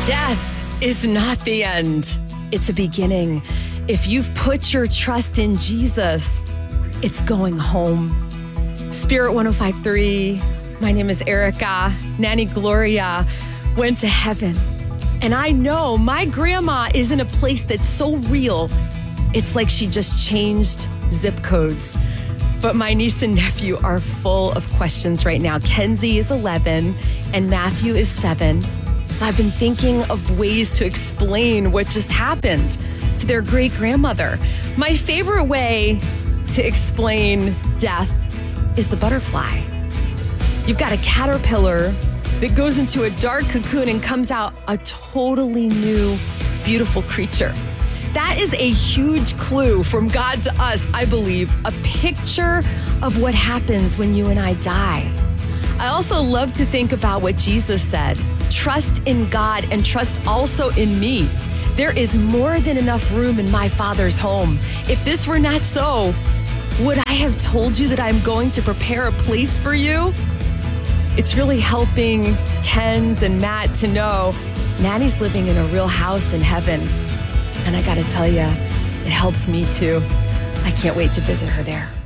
Death is not the end. It's a beginning. If you've put your trust in Jesus, it's going home. Spirit 105.3, my name is Erica. Nanny Gloria went to heaven. And I know my grandma is in a place that's so real, it's like she just changed zip codes. But my niece and nephew are full of questions right now. Kenzie is 11 and Matthew is 7. So I've been thinking of ways to explain what just happened to their great-grandmother. My favorite way to explain death is the butterfly. You've got a caterpillar that goes into a dark cocoon and comes out a totally new, beautiful creature. That is a huge clue from God to us, I believe, a picture of what happens when you and I die. I also love to think about what Jesus said. Trust in God and trust also in me. There is more than enough room in my Father's home. If this were not so, would I have told you that I'm going to prepare a place for you? It's really helping Ken's and Matt to know Nanny's living in a real house in heaven. And I gotta tell you, it helps me too. I can't wait to visit her there.